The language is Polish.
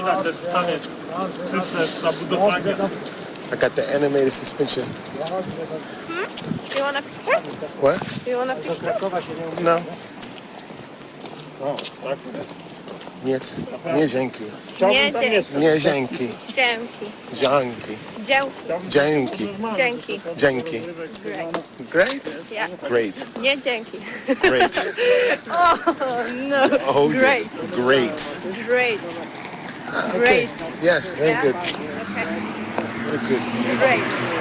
na ten stanie system zabudowania. I got the animated suspension. You want a picture? What? You want a picture? No. O, tak. Nie dzięki. Nie, dzięki. Nie dzięki. Dzięki. Dzięki. Dzięki. Dzięki. Dzięki. Dzięki. Great. Great? Yeah. Great. Nie dzięki. Great. Oh, no. Oh, Great. Great. Great. Okay. Great. Yes, very Yeah? good. Okay. Very good. Great.